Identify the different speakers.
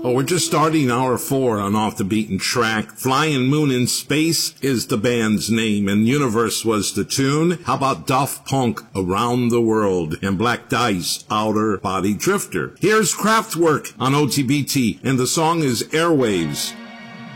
Speaker 1: Oh, we're just starting hour 4 on Off the Beaten Track. Flying Moon in Space is the band's name, and Universe was the tune. How about Daft Punk, Around the World, and Black Dice, Outer Body Drifter? Here's Kraftwerk on OTBT, and the song is Airwaves.